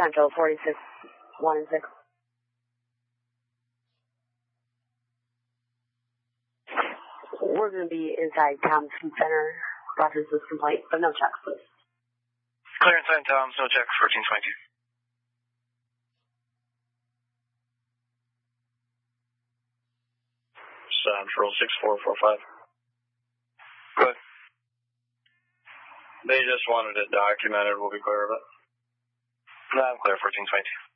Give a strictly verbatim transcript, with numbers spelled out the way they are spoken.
Central, forty-six, one and six. We're going to be inside Tom's Center, reference this complaint, but no checks, please. Clear inside Tom's, no checks, fourteen twenty-two. Central, six four four five. Good. They just wanted it documented, we'll be clear of it. No, I'm clear, fourteen twenty-two.